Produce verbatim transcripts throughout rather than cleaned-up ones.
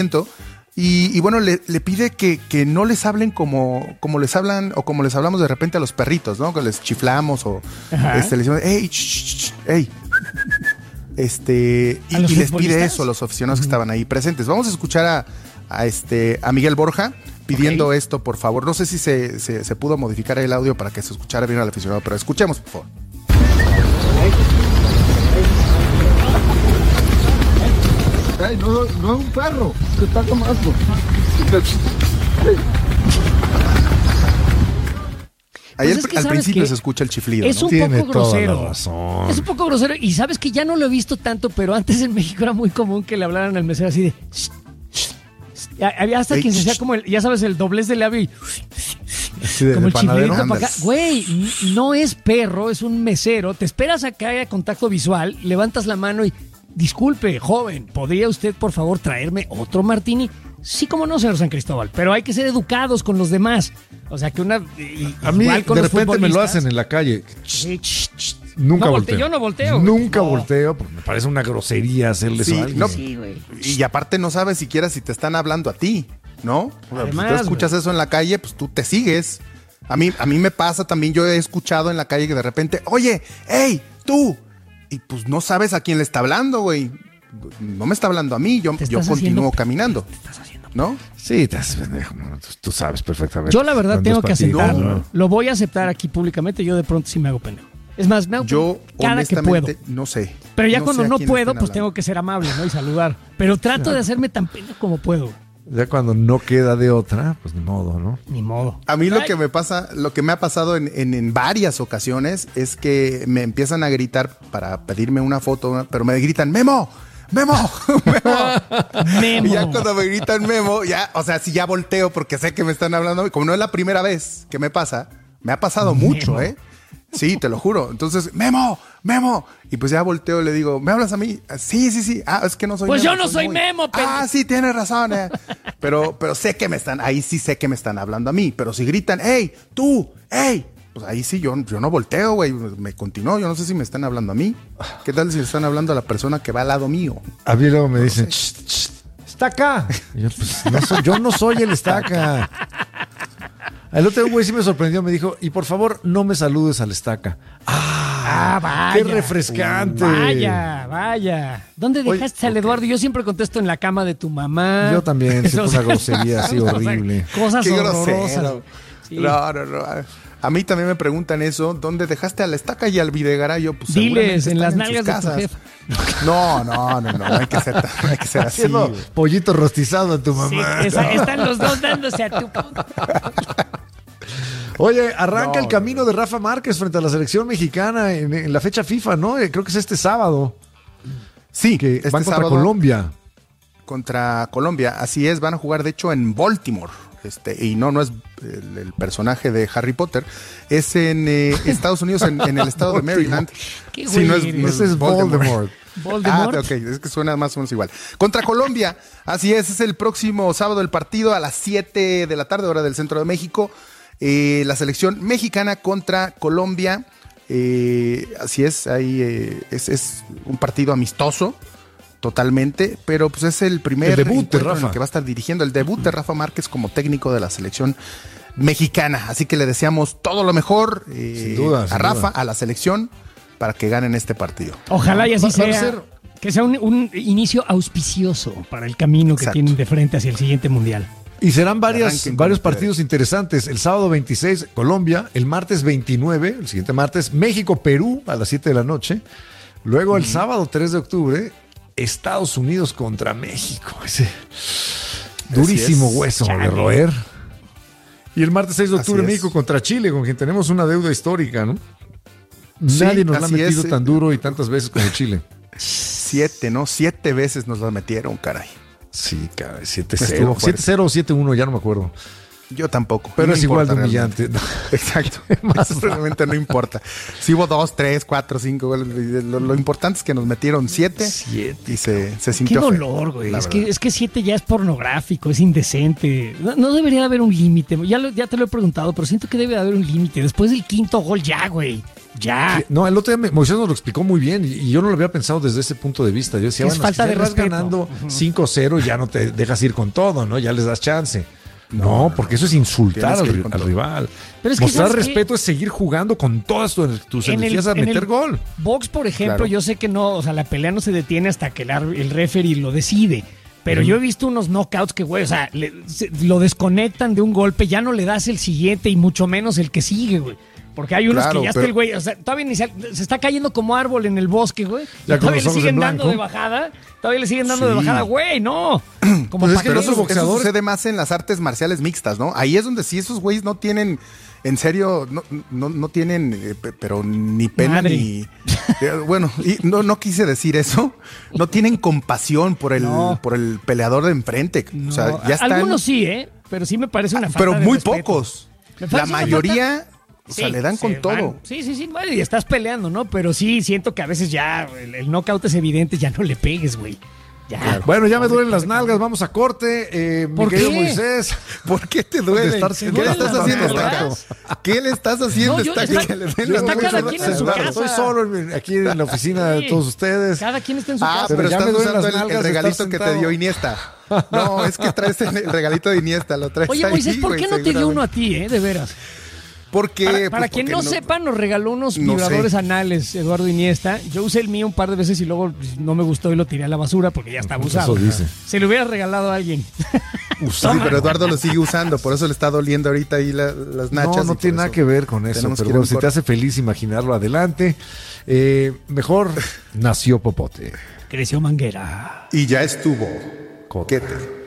Y, y bueno, le, le pide que, que no les hablen como, como les hablan o como les hablamos de repente a los perritos, ¿no? Que les chiflamos o este, les decimos, ¡ey! Ch, ch, ¡ey! Este, y, y les pide eso a los aficionados uh-huh. que estaban ahí presentes. Vamos a escuchar a, a, este, a Miguel Borja pidiendo okay. esto, por favor. No sé si se, se, se pudo modificar el audio para que se escuchara bien al aficionado, pero escuchemos, por favor. Ay, no, no es un perro, te está tomando. Ahí Pues al, es que al principio que se escucha el chiflido. Es ¿no? un Tiene poco grosero. toda la razón. Es un poco grosero. Y sabes que ya no lo he visto tanto, pero antes en México era muy común que le hablaran al mesero así de. Había hasta Ey, quien se hacía como el, ya sabes, el doblez de labio y. Sí, de, como de el chiflidito panadero. para acá. Güey, no es perro, es un mesero. Te esperas a que haya contacto visual, levantas la mano y. Disculpe, joven, ¿podría usted por favor traerme otro martini? Sí, como no, señor San Cristóbal, pero hay que ser educados con los demás. O sea, que una... Y, a mí, igual con de los repente me lo hacen en la calle. Sí, ch, ch. Nunca No volteo. volteo, yo no volteo. Nunca No. volteo, porque me parece una grosería hacerle Sí, eso a alguien. no, Sí, güey. y aparte no sabes siquiera si te están hablando a ti, ¿no? O sea, Además, si tú escuchas güey. eso en la calle, pues tú te sigues. A mí, a mí me pasa también, yo he escuchado en la calle que de repente, oye, hey, tú. Y pues no sabes a quién le está hablando, güey. No me está hablando a mí, yo, Te yo estás continúo haciendo- caminando. ¿Qué estás haciendo? ¿No? Sí, te haces pendejo, ¿no? Tú, tú sabes perfectamente. Yo la verdad Cuando tengo es que para ti. aceptarlo. No. Lo voy a aceptar aquí públicamente. Yo de pronto sí me hago pendejo. Es más, me hago Yo, pendejo cada que puedo. honestamente, no sé. Pero ya No cuando sé a no quién le puedo, estén pues hablando. tengo que ser amable, ¿no? Y saludar. Pero trato de hacerme tan pendejo como puedo. Ya cuando no queda de otra, pues ni modo, ¿no? Ni modo. A mí lo Ay, que me pasa, lo que me ha pasado en, en, en varias ocasiones es que me empiezan a gritar para pedirme una foto, pero me gritan, ¡Memo! ¡Memo! ¡Memo! Memo. Y ya cuando me gritan Memo, ya, o sea, si ya volteo porque sé que me están hablando, y como no es la primera vez que me pasa, me ha pasado mucho, Memo. ¿eh? Sí, te lo juro. Entonces, Memo, Memo. Y pues ya volteo y le digo, ¿me hablas a mí? Sí, sí, sí. Ah, es que no soy Pues Memo, yo no soy muy- Memo, pendejo. Ah, sí, tienes razón. eh. Pero, pero sé que me están, ahí sí sé que me están hablando a mí. Pero si gritan, hey, tú, hey, pues ahí sí yo, yo no volteo, güey. Me continúo. Yo no sé si me están hablando a mí. ¿Qué tal si le están hablando a la persona que va al lado mío? A mí luego me dicen, "Ch, ch, estaca". Y yo, pues, no soy, yo no soy el estaca. El otro güey sí me sorprendió, me dijo, y por favor, no me saludes al estaca. Ah, vaya. ¡Qué refrescante! Vaya, vaya. ¿Dónde Oye, dejaste al Eduardo? Yo siempre contesto en la cama de tu mamá. Yo también, siempre O sea, una grosería así o sea, horrible. Cosas Qué horrorosas. grosero. Sí. No, no, no. A mí también me preguntan eso. ¿Dónde dejaste a la estaca y al Videgaray? Yo, pues, Diles, seguramente en las están nalgas de sus tu casas. jefa. No, no, no, no. No hay que ser, no hay que ser así. Haciendo güey. pollito rostizado a tu Sí, mamá. esa- están los dos dándose a tu punto. Oye, arranca No, el camino de Rafa Márquez frente a la selección mexicana en, en la fecha FIFA, ¿no? Eh, Creo que es este sábado. Sí, Que este van contra sábado Colombia. contra Colombia. Así es, van a jugar de hecho en Baltimore. Este, y no, no es el, el personaje de Harry Potter. Es en eh, Estados Unidos, en, en el estado de Maryland. Qué Sí, no es, güey no eres. Ese es Voldemort. Voldemort. Ah, ok, es que suena más o menos igual. Contra Colombia, así es, es el próximo sábado el partido a las siete de la tarde, hora del centro de México. Eh, la selección mexicana contra Colombia. Eh, así es, ahí eh, es, es un partido amistoso totalmente, pero pues es el primer El debut de encuentro en Rafa. el que va a estar dirigiendo el debut de Rafa Márquez como técnico de la selección mexicana. Así que le deseamos todo lo mejor eh, Sin duda, a sin Rafa, duda. a la selección, para que ganen este partido. Ojalá y así Va- va a sea. ser- Que sea un, un inicio auspicioso para el camino que Exacto. tienen de frente hacia el siguiente mundial. Y serán varias, Arranquen con varios ustedes. partidos interesantes. El sábado veintiséis, Colombia. El martes veintinueve, el siguiente martes, México-Perú a las siete de la noche. Luego el sábado tres de octubre, Estados Unidos contra México. Ese durísimo es. hueso Chale. de roer. Y el martes seis de octubre, Así es. México contra Chile, con quien tenemos una deuda histórica, ¿no? Sí, Nadie nos la ha así metido es. tan duro y tantas veces como Chile. Siete, ¿no? Siete veces nos la metieron, caray. Sí, cara, siete Estuvo cero. fuerte. siete cero o siete uno, ya no me acuerdo. Yo tampoco. Pero No es igual de importa humillante. realmente. Exacto. Eso realmente no importa. Si hubo dos, tres, cuatro, cinco goles, lo, lo importante es que nos metieron siete. Siete. Y se, se Qué sintió feo, dolor, güey. la Es que, verdad. es que siete ya es pornográfico, es indecente. No, no debería haber un límite. Ya, lo- ya te lo he preguntado, pero siento que debe haber un límite. Después del quinto gol ya, güey. Ya. No, el otro día me- Moisés nos lo explicó muy bien y, y yo no lo había pensado desde ese punto de vista. Yo decía, Es bueno, falta si de ya vas respeto. ganando cinco cero, ya no te dejas ir con todo, ¿no? Ya les das chance. No, porque eso es insultar Tienes al, que ir ri- con al todo. rival. Pero es que, Mostrar ¿sabes qué? respeto es seguir jugando con todas tu- tus En el- energías a en meter el gol. Box, por ejemplo, Claro. yo sé que no, o sea, la pelea no se detiene hasta que el, ar- el referee lo decide. Pero yo he visto unos knockouts que, güey, o sea, le- se- lo desconectan de un golpe, ya no le das el siguiente y mucho menos el que sigue, güey. Porque hay unos Claro, que ya está pero- el güey, o sea, todavía ni se, se está cayendo como árbol en el bosque, güey. Ya Y con todavía los le ojos siguen en dando blanco. de bajada, todavía le siguen dando de Sí. bajada, güey, no. Como Pues es pa' que Pero qué. eso, los boxeadores- eso sucede más en las artes marciales mixtas, ¿no? Ahí es donde sí esos güeyes no tienen, en serio, no, no, no tienen, eh, pe- pero ni pena Madre. ni... eh, bueno, y no, no quise decir eso. No tienen compasión por el, No. por el peleador de enfrente. O sea, No, ya están... Algunos sí, ¿eh? Pero sí me parece una falta pero de muy respeto. pocos. Me La parece una mayoría, o sea, Sí, le dan se con van. todo. Sí, sí, sí, bueno, y estás peleando, ¿no? Pero sí, siento que a veces ya el, el knockout es evidente, ya no le pegues, güey. Ya. Bueno, ya me duelen las nalgas, vamos a corte. Eh, mi ¿Por querido qué? Moisés. ¿Por qué te duele? De estar ¿Qué siendo le estás las haciendo, nalgas? Estaca? ¿Qué le estás haciendo, No, yo- Estaca? está- Que le den yo- las está nalgas? cada quien en su casa. Estoy solo en- aquí en la oficina de Sí. todos ustedes. Cada quien está en su Ah, casa. pero, Pero ya estás me duelen usando las el, nalgas el de estar regalito que te sentado. dio Iniesta. No, es que traes el, el regalito de Iniesta, lo traes Oye, ahí, Moisés, ¿por güey, qué no te dio uno a seguramente. ti, eh? De veras. Porque, Para, pues, para quien porque no, sepa, nos regaló unos No vibradores sé. anales, Eduardo Iniesta. Yo usé el mío un par de veces y luego pues, no me gustó y lo tiré a la basura porque ya estaba usado. Eso dice. Se lo hubiera regalado a alguien. Sí, pero Eduardo lo sigue usando, por eso le está doliendo ahorita ahí la- las nachas. No, y no por tiene nada eso que ver con eso, tenemos que pero ir a un bueno, si te corte. hace feliz imaginarlo, adelante. Eh, mejor nació Popote. Creció Manguera. Y ya estuvo. Coquete.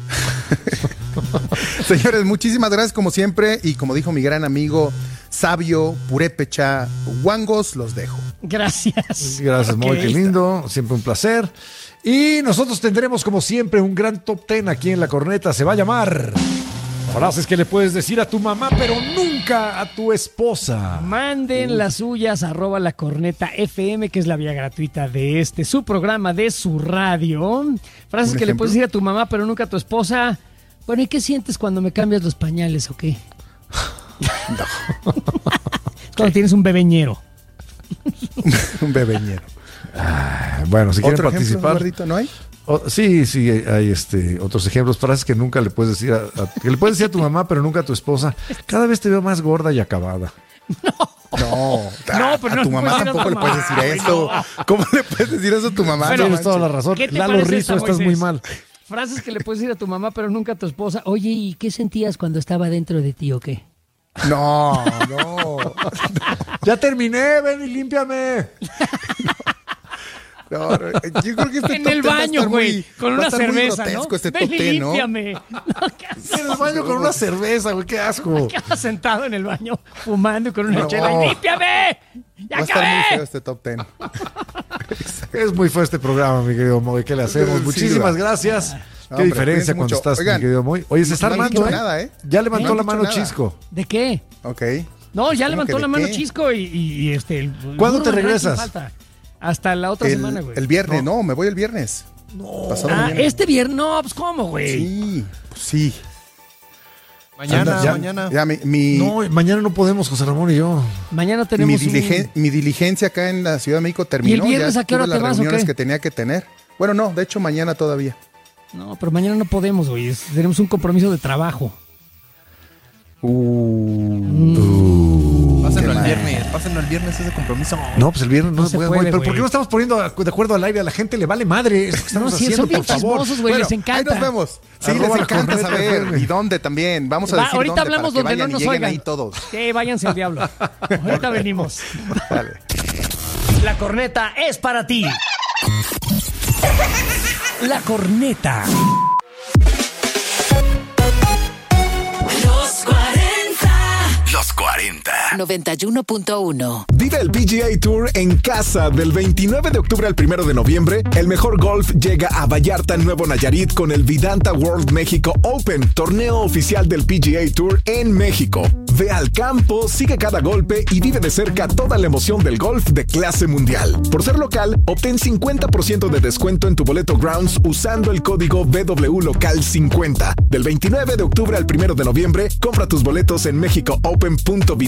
Señores, muchísimas gracias como siempre. Y como dijo mi gran amigo Sabio Purépecha Huangos, los dejo. Gracias. Gracias, Moy, Ok, qué lindo, siempre un placer. Y nosotros tendremos, como siempre, un gran top ten aquí en La Corneta. Se va a llamar frases que le puedes decir a tu mamá, pero nunca a tu esposa. Manden las suyas, arroba la corneta F M, que es la vía gratuita de este, su programa, de su radio. Frases ¿Un que le ejemplo? puedes decir a tu mamá, pero nunca a tu esposa. Bueno, ¿y qué sientes cuando me cambias los pañales o qué? Es cuando tienes un bebeñero. Un bebeñero. Ah, bueno, si quieren ¿Otro ejemplo, participar. Eduardito, no hay? Oh, sí, sí, hay este, otros ejemplos, frases que nunca le puedes decir a, a- que le puedes decir a tu mamá, pero nunca a tu esposa. Cada vez te veo más gorda y acabada. No, No, pero a no tu le mamá puedes decir a tampoco tu le puedes mamá, decir güey, eso. ¿Cómo le puedes decir eso a tu mamá? Bueno, No Tienes toda la manches. razón. ¿Qué te Lalo parece Rizzo, esta, estás muy Moisés? mal. Frases que le puedes decir a tu mamá, pero nunca a tu esposa. Oye, ¿y qué sentías cuando estaba dentro de ti o qué? No, no. Ya terminé, ven y límpiame. No, no, yo creo que este En top el ten va a baño, estar güey, muy- con va a una estar muy cerveza, ¿no? grotesco este Ven top y ten, ¿no? límpiame. No, ¿qué haces? En el baño con una cerveza, güey, qué asco. Quedas sentado en el baño fumando y con una No. chela y ¡límpiame! ¡Ya Va a estar muy acabé! feo este top ten. Es muy feo este programa, mi querido Moy. ¿Qué le hacemos? Sí, Muchísimas va. gracias. No, Qué hombre, diferencia cuídense cuando mucho. estás, Oigan, mi querido Moy. Oye, se está no han armando, dicho ¿eh? nada, ¿eh? Ya levantó No han la dicho mano nada. Chisco. ¿De qué? Ok. No, ya ¿Cómo levantó que la de mano qué? Chisco y, y- y, este... el- ¿Cuándo el te burro de regresas? ranking falta. Hasta la otra El, semana, güey. el viernes, no. me voy el viernes. No. Pasado Ah, mañana. este viernes, no, pues ¿cómo, güey? Sí, pues sí. Mañana, Ya- mañana. Ya mi, mi, No, mañana no podemos, José Ramón y yo. Mañana mi, tenemos un- diligen- mi diligencia acá en la Ciudad de México terminó. viernes ya a qué hora tuve te las vas, o reuniones qué? que tenía que tener. Bueno, no, de hecho mañana todavía. No, pero mañana no podemos, güey. es- Tenemos un compromiso de trabajo. Pásenlo Qué el mal. viernes, pásenlo el viernes ese compromiso. No, pues el viernes no, No se se puede. puede, Moy, pero güey. ¿por qué no estamos poniendo de acuerdo al aire? A la gente le vale madre esto que estamos No, sí, haciendo, son bien por favor. chismosos, güey. Bueno, les encanta. Ahí nos vemos. Sí, Arroba les la encanta Corneta saber. F M. ¿Y dónde también? Vamos a Va, decir ahorita dónde hablamos para que donde vayan no nos y lleguen oigan. ahí todos. Sí, váyanse al diablo. Ahorita venimos. Dale. La corneta es para ti. La corneta. Los cuarenta. Los cuarenta. noventa y uno punto uno. Vive el P G A Tour en casa del veintinueve de octubre al primero de noviembre. El mejor golf llega a Vallarta, Nuevo Nayarit con el Vidanta World México Open, torneo oficial del P G A Tour en México. Ve al campo, sigue cada golpe y vive de cerca toda la emoción del golf de clase mundial. Por ser local, obtén cincuenta por ciento de descuento en tu boleto Grounds usando el código B W Local cincuenta. Del veintinueve de octubre al primero de noviembre, compra tus boletos en mexico open punto vidanta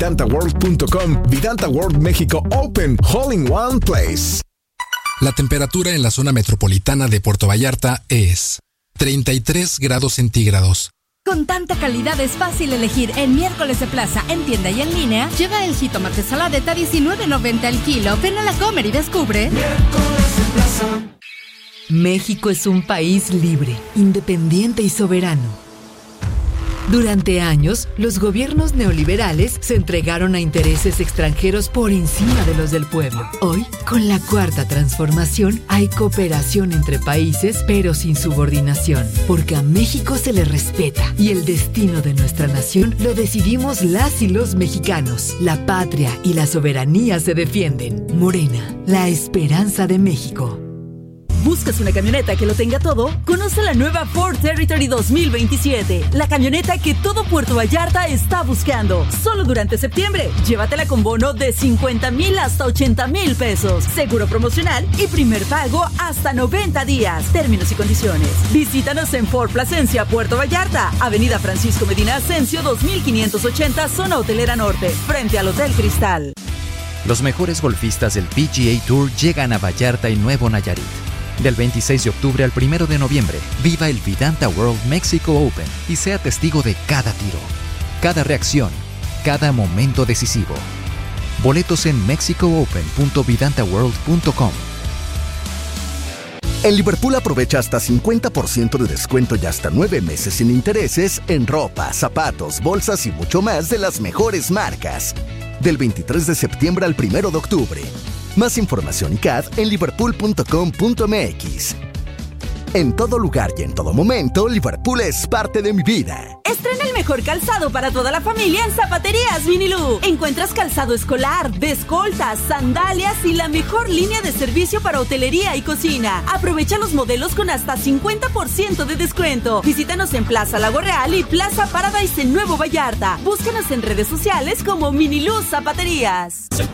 vidanta world punto com. Vidanta World México Open, All in One Place. La temperatura en la zona metropolitana de Puerto Vallarta es treinta y tres grados centígrados. Con tanta calidad es fácil elegir en Miércoles de Plaza, en tienda y en línea. Lleva el jitomate saladeta diecinueve noventa el kilo. Ven a la Comer y descubre. Miércoles de Plaza. México es un país libre, independiente y soberano. Durante años, los gobiernos neoliberales se entregaron a intereses extranjeros por encima de los del pueblo. Hoy, con la Cuarta Transformación, hay cooperación entre países, pero sin subordinación, porque a México se le respeta y el destino de nuestra nación lo decidimos las y los mexicanos. La patria y la soberanía se defienden. Morena, la esperanza de México. ¿Buscas una camioneta que lo tenga todo? Conoce la nueva Ford Territory dos mil veintisiete, la camioneta que todo Puerto Vallarta está buscando. Solo durante septiembre, llévatela con bono de cincuenta mil hasta ochenta mil pesos, seguro promocional y primer pago hasta noventa días. Términos y condiciones. Visítanos en Ford Plasencia, Puerto Vallarta, Avenida Francisco Medina Ascencio dos mil quinientos ochenta, Zona Hotelera Norte, frente al Hotel Cristal. Los mejores golfistas del P G A Tour llegan a Vallarta y Nuevo Nayarit. Del veintiséis de octubre al primero de noviembre, viva el Vidanta World Mexico Open y sea testigo de cada tiro, cada reacción, cada momento decisivo. Boletos en mexico open punto vidanta world punto com. En Liverpool aprovecha hasta cincuenta por ciento de descuento y hasta nueve meses sin intereses en ropa, zapatos, bolsas y mucho más de las mejores marcas. Del veintitrés de septiembre al primero de octubre. Más información y C A D en liverpool punto com punto m x. En todo lugar y en todo momento, Liverpool es parte de mi vida. Estrena el mejor calzado para toda la familia en Zapaterías Vinilú. Encuentras calzado escolar, de escoltas, sandalias y la mejor línea de servicio para hotelería y cocina. Aprovecha los modelos con hasta cincuenta por ciento de descuento. Visítanos en Plaza Lago Real y Plaza Paradise en Nuevo Vallarta. Búscanos en redes sociales como Vinilú Zapaterías.